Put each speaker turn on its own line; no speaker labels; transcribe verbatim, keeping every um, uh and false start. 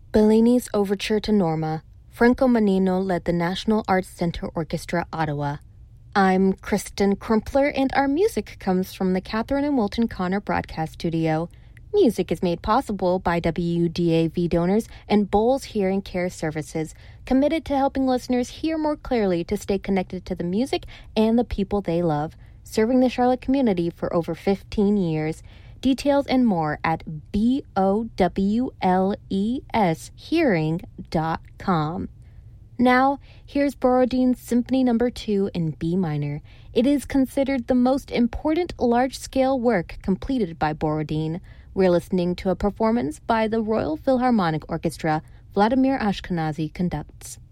Bellini's Overture to Norma. Franco Manino led the National Arts Center Orchestra, Ottawa. I'm Kristen Crumpler, and our music comes from the Catherine and Wilton Connor Broadcast Studio. Music is made possible by W D A V donors and Bowles Hearing Care Services, committed to helping listeners hear more clearly to stay connected to the music and the people they love, serving the Charlotte community for over fifteen years. Details and more at B O W L E S hearing dot com. Now, here's Borodine's Symphony Number two in B minor. It is considered the most important large-scale work completed by Borodin. We're listening to a performance by the Royal Philharmonic Orchestra. Vladimir Ashkenazy conducts.